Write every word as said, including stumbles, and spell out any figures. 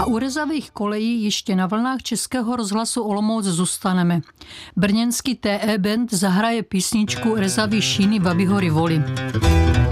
u rezavých kolejí ještě na vlnách Českého rozhlasu Olomouc zůstaneme. Brněnský T E Band zahraje písničku Rezavý šíny Babi hory voli.